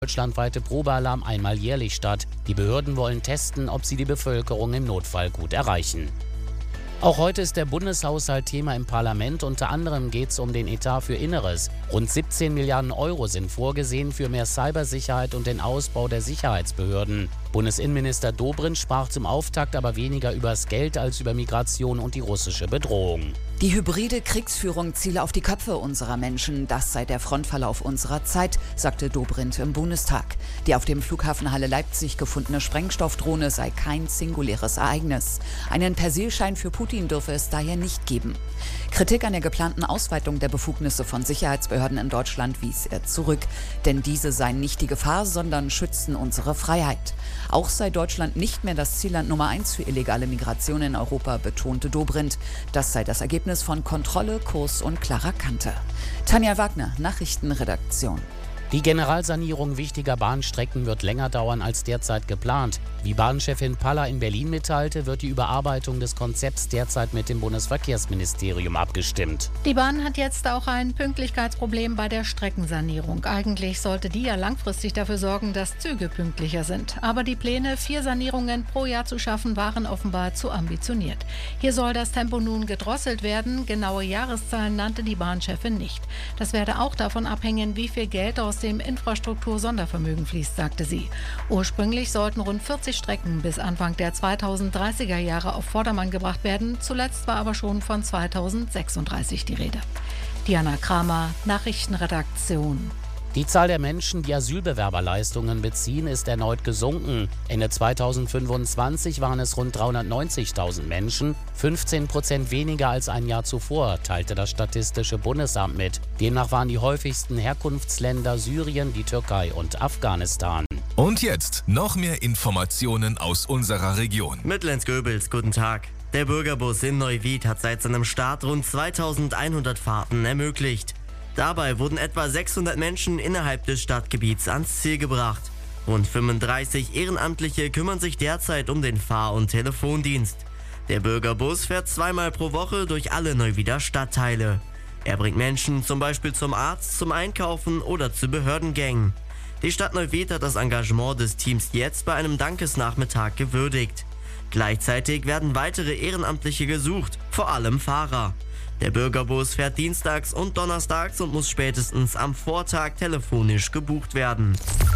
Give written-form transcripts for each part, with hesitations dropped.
deutschlandweite Probealarm einmal jährlich statt. Die Behörden wollen testen, ob sie die Bevölkerung im Notfall gut erreichen. Auch heute ist der Bundeshaushalt Thema im Parlament. Unter anderem geht es um den Etat für Inneres. Rund 17 Milliarden Euro sind vorgesehen für mehr Cybersicherheit und den Ausbau der Sicherheitsbehörden. Bundesinnenminister Dobrindt sprach zum Auftakt aber weniger über das Geld als über Migration und die russische Bedrohung. Die hybride Kriegsführung ziele auf die Köpfe unserer Menschen. Das sei der Frontverlauf unserer Zeit, sagte Dobrindt im Bundestag. Die auf dem Flughafen Halle Leipzig gefundene Sprengstoffdrohne sei kein singuläres Ereignis. Einen Persilschein für Putin dürfe es daher nicht geben. Kritik an der geplanten Ausweitung der Befugnisse von Sicherheitsbehörden in Deutschland wies er zurück. Denn diese seien nicht die Gefahr, sondern schützten unsere Freiheit. Auch sei Deutschland nicht mehr das Zielland Nummer 1 für illegale Migration in Europa, betonte Dobrindt. Das sei das Ergebnis von Kontrolle, Kurs und klarer Kante. Tanja Wagner, Nachrichtenredaktion. Die Generalsanierung wichtiger Bahnstrecken wird länger dauern als derzeit geplant. Wie Bahnchefin Paller in Berlin mitteilte, wird die Überarbeitung des Konzepts derzeit mit dem Bundesverkehrsministerium abgestimmt. Die Bahn hat jetzt auch ein Pünktlichkeitsproblem bei der Streckensanierung. Eigentlich sollte die ja langfristig dafür sorgen, dass Züge pünktlicher sind. Aber die Pläne, 4 Sanierungen pro Jahr zu schaffen, waren offenbar zu ambitioniert. Hier soll das Tempo nun gedrosselt werden. Genaue Jahreszahlen nannte die Bahnchefin nicht. Das werde auch davon abhängen, wie viel Geld aus dem Infrastruktur-Sondervermögen fließt, sagte sie. Ursprünglich sollten rund 40 Strecken bis Anfang der 2030er Jahre auf Vordermann gebracht werden. Zuletzt war aber schon von 2036 die Rede. Diana Kramer, Nachrichtenredaktion. Die Zahl der Menschen, die Asylbewerberleistungen beziehen, ist erneut gesunken. Ende 2025 waren es rund 390.000 Menschen, 15% weniger als ein Jahr zuvor, teilte das Statistische Bundesamt mit. Demnach waren die häufigsten Herkunftsländer Syrien, die Türkei und Afghanistan. Und jetzt noch mehr Informationen aus unserer Region. Mittellenz-Göbels, guten Tag. Der Bürgerbus in Neuwied hat seit seinem Start rund 2100 Fahrten ermöglicht. Dabei wurden etwa 600 Menschen innerhalb des Stadtgebiets ans Ziel gebracht. Rund 35 Ehrenamtliche kümmern sich derzeit um den Fahr- und Telefondienst. Der Bürgerbus fährt 2-mal pro Woche durch alle Neuwieder Stadtteile. Er bringt Menschen zum Beispiel zum Arzt, zum Einkaufen oder zu Behördengängen. Die Stadt Neuwied hat das Engagement des Teams jetzt bei einem Dankesnachmittag gewürdigt. Gleichzeitig werden weitere Ehrenamtliche gesucht, vor allem Fahrer. Der Bürgerbus fährt dienstags und donnerstags und muss spätestens am Vortag telefonisch gebucht werden.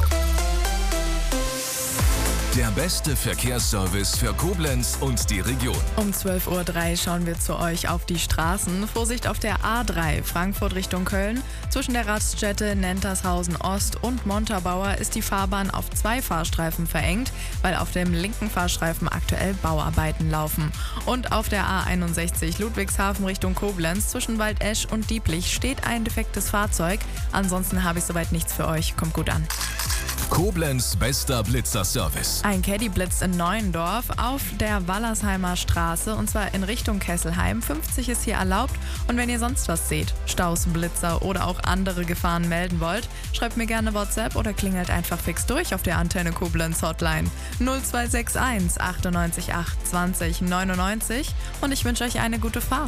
Der beste Verkehrsservice für Koblenz und die Region. Um 12:03 Uhr schauen wir zu euch auf die Straßen. Vorsicht auf der A3 Frankfurt Richtung Köln. Zwischen der Raststätte Nentershausen Ost und Montabaur ist die Fahrbahn auf 2 Fahrstreifen verengt, weil auf dem linken Fahrstreifen aktuell Bauarbeiten laufen. Und auf der A61 Ludwigshafen Richtung Koblenz zwischen Waldesch und Dieblich steht ein defektes Fahrzeug. Ansonsten habe ich soweit nichts für euch. Kommt gut an. Koblenz bester Blitzerservice. Ein Caddy blitzt in Neuendorf auf der Wallersheimer Straße und zwar in Richtung Kesselheim. 50 ist hier erlaubt und wenn ihr sonst was seht, Staus, Blitzer oder auch andere Gefahren melden wollt, schreibt mir gerne WhatsApp oder klingelt einfach fix durch auf der Antenne Koblenz Hotline 0261 98 8 20 99 und ich wünsche euch eine gute Fahrt.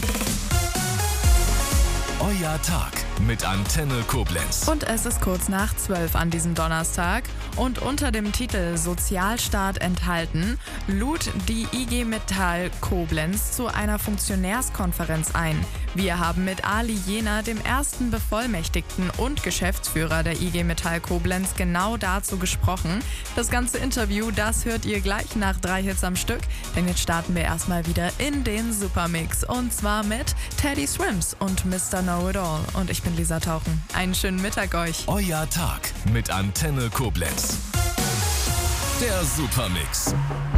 Euer Tag mit Antenne Koblenz. Und es ist kurz nach 12 an diesem Donnerstag und unter dem Titel Sozialstaat enthalten lud die IG Metall Koblenz zu einer Funktionärskonferenz ein. Wir haben mit Ali Jena, dem ersten Bevollmächtigten und Geschäftsführer der IG Metall Koblenz, genau dazu gesprochen. Das ganze Interview, das hört ihr gleich nach 3 Hits am Stück, denn jetzt starten wir erstmal wieder in den Supermix und zwar mit Teddy Swims und Mr. Know-It-All. Und ich bin Lisa Tauchen. Einen schönen Mittag euch. Euer Tag mit Antenne Koblenz. Der Supermix.